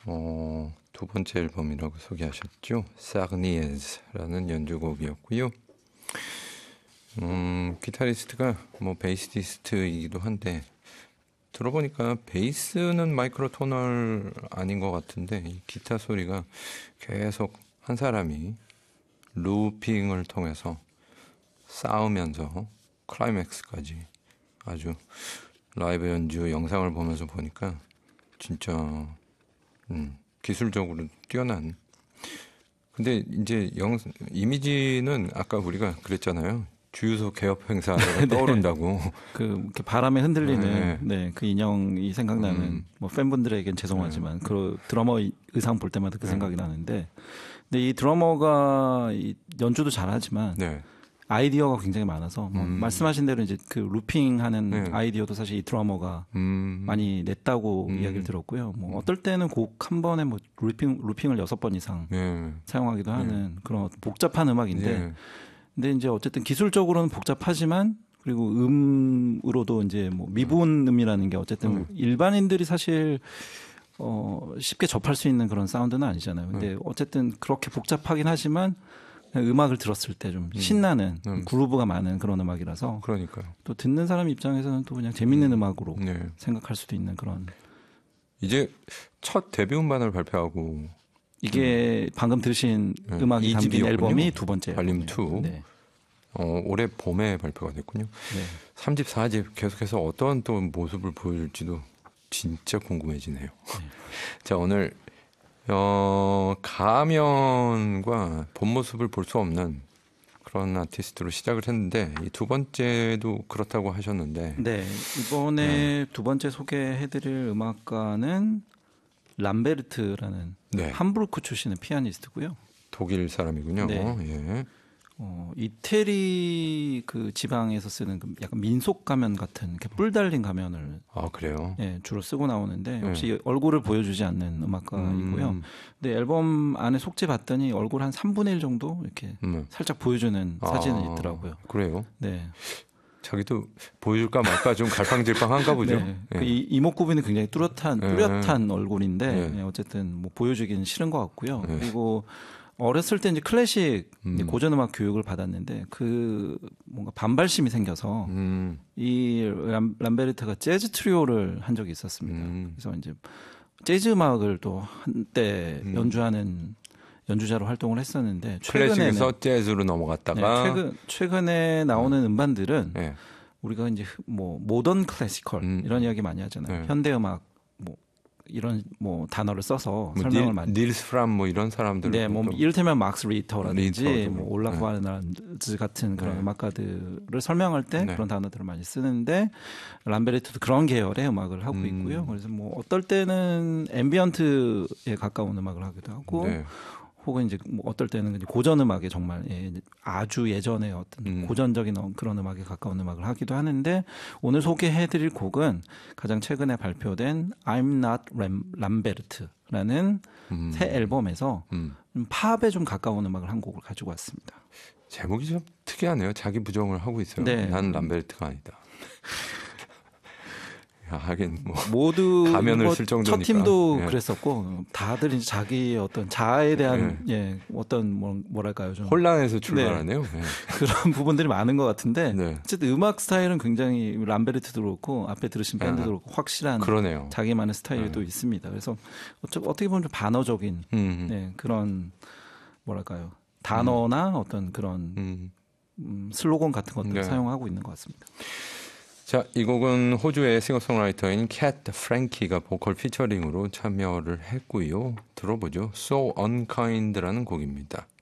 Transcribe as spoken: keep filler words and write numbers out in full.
어, 두 번째 앨범이라고 소개하셨죠. 사그니에즈라는 연주곡이었고요. 음, 기타리스트가 뭐 베이시스트이기도 한데 들어보니까 베이스는 마이크로토널 아닌 것 같은데 이 기타 소리가 계속 한 사람이 루핑을 통해서 쌓으면서 클라이맥스까지 아주 라이브 연주 영상을 보면서 보니까 진짜 음, 기술적으로 뛰어난. 근데 이제 영, 이미지는 아까 우리가 그랬잖아요. 주유소 개업 행사가 네. 떠오른다고. 그 이렇게 바람에 흔들리는 네. 네, 그 인형이 생각나는 음. 뭐 팬분들에겐 죄송하지만 네. 그 드러머 의상 볼 때마다 그 네. 생각이 나는데, 근데 이 드러머가 이 연주도 잘하지만 네. 아이디어가 굉장히 많아서 뭐 음. 말씀하신 대로 이제 그 루핑하는 네. 아이디어도 사실 이 드러머가 음. 많이 냈다고 음. 이야기를 들었고요. 뭐 어떨 때는 곡 한 번에 뭐 루핑 루핑을 여섯 번 이상 네. 사용하기도 하는 그런 복잡한 음악인데, 네. 근데 이제 어쨌든 기술적으로는 복잡하지만 그리고 음으로도 이제 뭐 미분음이라는 게 어쨌든 음. 일반인들이 사실 어 쉽게 접할 수 있는 그런 사운드는 아니잖아요. 근데 어쨌든 그렇게 복잡하긴 하지만 그냥 음악을 들었을 때 좀 신나는 음. 그루브가 많은 그런 음악이라서 그러니까요. 또 듣는 사람 입장에서는 또 그냥 재밌는 음. 악으로 네. 생각할 수도 있는 그런. 이제 첫 데뷔 음반을 발표하고 이게 음. 방금 들으신 네. 음악이 담긴 이집이었군요. 앨범이 두 번째 발림 앨범이에요. 투. 네. 어, 올해 봄에 발표가 됐군요. 네. 삼 집, 사 집 계속해서 어떤 또 모습을 보여줄지도 진짜 궁금해지네요. 네. 자, 오늘 어, 가면과 본 모습을 볼 수 없는 그런 아티스트로 시작을 했는데 이 두 번째도 그렇다고 하셨는데 네, 이번에 네. 두 번째 소개해드릴 음악가는 람베르트라는 네. 함부르크 출신의 피아니스트고요. 독일 사람이군요. 네. 예. 어, 이태리 그 지방에서 쓰는 그 약간 민속 가면 같은 이렇게 뿔 달린 가면을 아 그래요? 예, 주로 쓰고 나오는데 역시 네. 얼굴을 보여주지 않는 음악가이고요. 음. 근데 앨범 안에 속지 봤더니 얼굴 한 삼분의 일 정도 이렇게 음. 살짝 보여주는 사진은 아, 있더라고요. 그래요? 네. 자기도 보여줄까 말까 좀 갈팡질팡한가 보죠. 네. 예. 그 이, 이목구비는 굉장히 뚜렷한 뚜렷한 예. 얼굴인데 예. 예, 어쨌든 뭐 보여주기는 싫은 것 같고요. 예. 그리고 어렸을 때 이제 클래식 음. 이제 고전 음악 교육을 받았는데 그 뭔가 반발심이 생겨서 음. 이 람, 람베르트가 재즈 트리오를 한 적이 있었습니다. 음. 그래서 이제 재즈 음악을 또 한때 음. 연주하는 연주자로 활동을 했었는데 최근에는 클래식에서 재즈로 넘어갔다가 네, 최근 최근에 나오는 음. 음반들은 네. 우리가 이제 뭐 모던 클래시컬 음. 이런 이야기 많이 하잖아요. 네. 현대 음악 뭐 이런 뭐 단어를 써서 뭐 설명을 닐, 많이. 닐스 프람 뭐 이런 사람들. 네, 뭐 이를테면 막스 리터라든지 리터도. 뭐 올라프 와르나즈 같은 그런 네. 음악가들을 설명할 때 네. 그런 단어들을 많이 쓰는데 람베르트도 그런 계열의 음악을 하고 음. 있고요. 그래서 뭐 어떨 때는 앰비언트에 가까운 음악을 하기도 하고. 네. 혹은 이제 뭐 어떨 때는 이제 고전 음악에 정말 예, 아주 예전의 어떤 음. 고전적인 그런 음악에 가까운 음악을 하기도 하는데 오늘 소개해드릴 곡은 가장 최근에 발표된 I'm Not Ram, Lambert라는 음. 새 앨범에서 음. 팝에 좀 가까운 음악을 한 곡을 가지고 왔습니다. 제목이 좀 특이하네요. 자기 부정을 하고 있어요. 네. 난 람베르트가 아니다. 야, 하긴 뭐 모두 가면을 뭐 쓸 정도니까. 첫 팀도 예. 그랬었고 다들 이제 자기의 어떤 자아에 대한 예, 어떤 뭐, 뭐랄까요 좀 혼란에서 출발하네요. 네. 그런 부분들이 많은 것 같은데 네. 어쨌든 음악 스타일은 굉장히 람베르트도 그렇고 앞에 들으신 밴드도 아, 그렇고 확실한 그러네요. 자기만의 스타일이 네. 또 있습니다. 그래서 어쩌, 어떻게 보면 좀 반어적인 음. 네, 그런 뭐랄까요 단어나 음. 어떤 그런 음. 음, 슬로건 같은 것들을 네. 사용하고 있는 것 같습니다. 자, 이 곡은 호주의 싱어송라이터인 캣 프랭키가 보컬 피처링으로 참여를 했고요. 들어보죠. So Unkind라는 곡입니다.